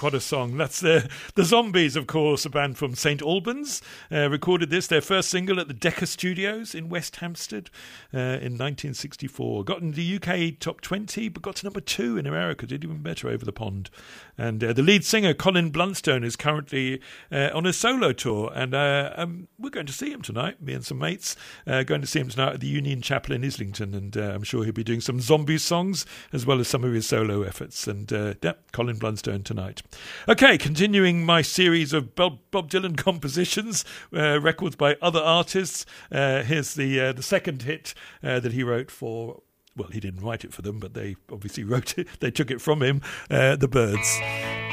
What a song. That's the Zombies, of course, a band from St Albans. Recorded their first single at the Decca Studios in West Hampstead in 1964. Got in the UK top 20, but got to number 2 in America. Did even better over the pond. And the lead singer, Colin Blunstone, is currently on a solo tour. And we're going to see him tonight, me and some mates. Going to see him tonight at the Union Chapel in Islington. And I'm sure he'll be doing some zombie songs as well as some of his solo efforts. And Colin Blunstone tonight. Okay, continuing my series of Bob Dylan compositions, records by other artists. Here's the second hit that he wrote for... Well, he didn't write it for them, but they obviously wrote it. They took it from him. The Byrds.